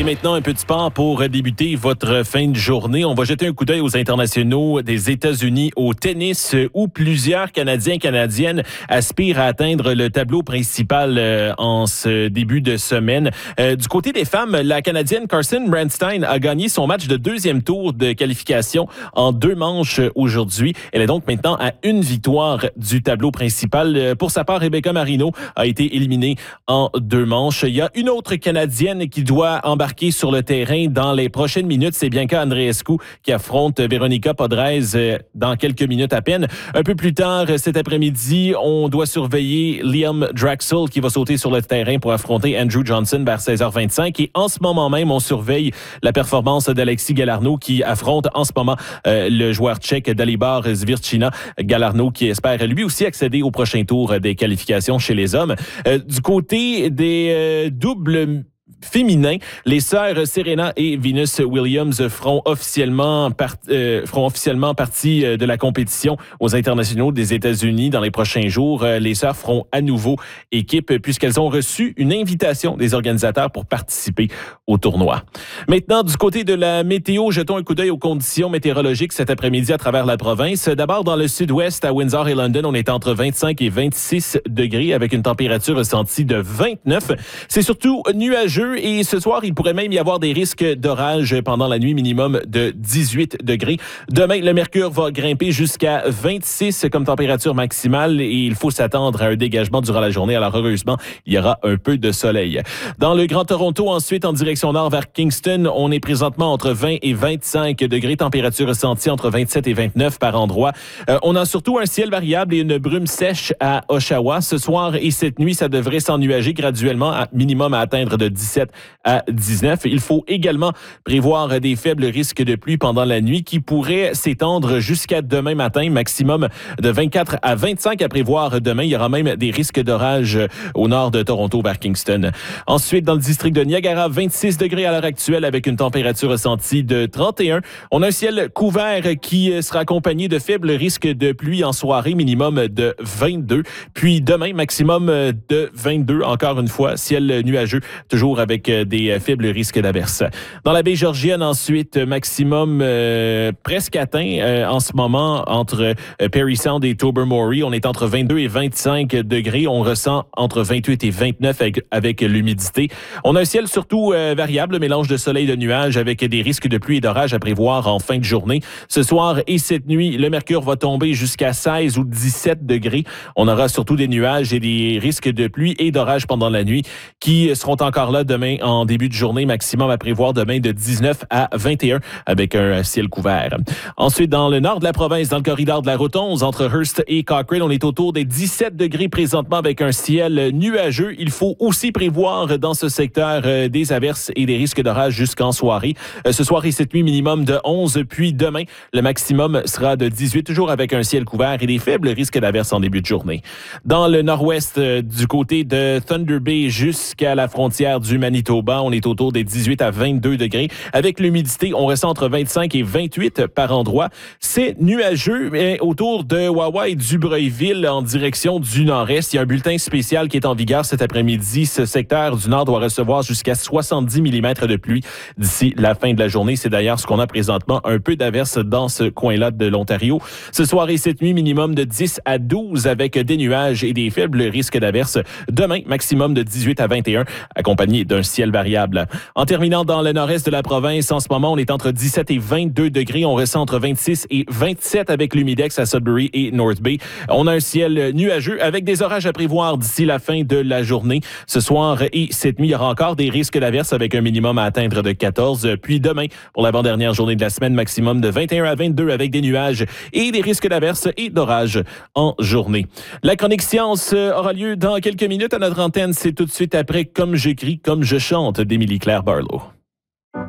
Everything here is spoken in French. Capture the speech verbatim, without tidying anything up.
maintenant, un peu de sport pour débuter votre fin de journée. On va jeter un coup d'œil aux internationaux des États-Unis au tennis où plusieurs Canadiens et Canadiennes aspirent à atteindre le tableau principal euh, en ce début de semaine. Euh, du côté des femmes, la Canadienne Carson Brandstein a gagné son match de deuxième tour de qualification en deux manches aujourd'hui. Elle est donc maintenant à une victoire du tableau principal. Pour sa part, Rebecca Marino a été éliminée en deux manches. Il y a une autre Canadienne qui doit embarquer sur le terrain dans les prochaines minutes. C'est Bianca Andreescu qui affronte Veronica Podrez dans quelques minutes à peine. Un peu plus tard cet après-midi, on doit surveiller Liam Draxl qui va sauter sur le terrain pour affronter Andrew Johnson vers seize heures vingt-cinq. Et en ce moment même, on surveille la performance d'Alexis Galarneau qui affronte en ce moment euh, le joueur tchèque Dalibor Zvierchina. Galarneau qui espère lui aussi accéder au prochain tour des qualifications chez les hommes. Euh, du côté des euh, doubles féminins, les sœurs Serena et Venus Williams feront officiellement, part, euh, feront officiellement partie de la compétition aux internationaux des États-Unis dans les prochains jours. Les sœurs feront à nouveau équipe puisqu'elles ont reçu une invitation des organisateurs pour participer au tournoi. Maintenant, du côté de la météo, jetons un coup d'œil aux conditions météorologiques cet après-midi à travers la province. D'abord, dans le sud-ouest, à Windsor et London, on est entre vingt-cinq et vingt-six degrés avec une température ressentie de vingt-neuf. C'est surtout nuageux et ce soir, il pourrait même y avoir des risques d'orage pendant la nuit, minimum de dix-huit degrés. Demain, le mercure va grimper jusqu'à vingt-six comme température maximale et il faut s'attendre à un dégagement durant la journée. Alors heureusement, il y aura un peu de soleil. Dans le Grand Toronto, ensuite, en direction nord vers Kingston, on est présentement entre vingt et vingt-cinq degrés, température ressentie entre vingt-sept et vingt-neuf par endroit. Euh, on a surtout un ciel variable et une brume sèche à Oshawa. Ce soir et cette nuit, ça devrait s'ennuager graduellement, à minimum à atteindre de dix-sept à dix-neuf. Il faut également prévoir des faibles risques de pluie pendant la nuit qui pourraient s'étendre jusqu'à demain matin, maximum de vingt-quatre à vingt-cinq à prévoir demain. Il y aura même des risques d'orage au nord de Toronto vers Kingston. Ensuite, dans le district de Niagara, vingt-six degrés à l'heure actuelle avec une température ressentie de trente et un. On a un ciel couvert qui sera accompagné de faibles risques de pluie en soirée, minimum de vingt-deux. Puis demain, maximum de vingt-deux. Encore une fois, ciel nuageux, toujours avec des faibles risques d'averse. Dans la baie Georgienne, ensuite, maximum euh, presque atteint euh, en ce moment entre euh, Parry Sound et Tobermory. On est entre vingt-deux et vingt-cinq degrés. On ressent entre vingt-huit et vingt-neuf avec, avec l'humidité. On a un ciel surtout euh, variable, mélange de soleil et de nuages avec des risques de pluie et d'orage à prévoir en fin de journée. Ce soir et cette nuit, le mercure va tomber jusqu'à seize ou dix-sept degrés. On aura surtout des nuages et des risques de pluie et d'orage pendant la nuit qui seront encore là demain en début de journée, maximum à prévoir demain de dix-neuf à vingt et un avec un ciel couvert. Ensuite, dans le nord de la province, dans le corridor de la route onze, entre Hearst et Cochrane, on est autour des dix-sept degrés présentement avec un ciel nuageux. Il faut aussi prévoir dans ce secteur euh, des averses et des risques d'orage jusqu'en soirée. Euh, ce soir et cette nuit, minimum de onze, puis demain, le maximum sera de dix-huit, toujours avec un ciel couvert et des faibles risques d'averses en début de journée. Dans le nord-ouest, euh, du côté de Thunder Bay jusqu'à la frontière du Manitoba, on est autour des dix-huit à vingt-deux degrés. Avec l'humidité, on ressent entre vingt-cinq et vingt-huit par endroit. C'est nuageux, mais autour de Wawa et d'Ubreuilville en direction du nord-est. Il y a un bulletin spécial qui est en vigueur cet après-midi. Ce secteur du nord doit recevoir jusqu'à soixante-dix millimètres de pluie d'ici la fin de la journée. C'est d'ailleurs ce qu'on a présentement, un peu d'averse dans ce coin-là de l'Ontario. Ce soir et cette nuit, minimum de dix à douze avec des nuages et des faibles risques d'averse. Demain, maximum de dix-huit à vingt et un, accompagné d'un ciel variable. En terminant dans le nord-est de la province, en ce moment, on est entre dix-sept et vingt-deux degrés. On ressent entre vingt-six et vingt-sept avec l'humidex à Sudbury et North Bay. On a un ciel nuageux avec des orages à prévoir d'ici la fin de la journée. Ce soir et cette nuit, il y aura encore des risques d'averse avec un minimum à atteindre de quatorze. Puis demain, pour l'avant-dernière journée de la semaine, maximum de vingt et un à vingt-deux avec des nuages et des risques d'averse et d'orage en journée. La chronique science aura lieu dans quelques minutes à notre antenne. C'est tout de suite après Comme j'écris, comme je chante d'Émilie Claire Barlow.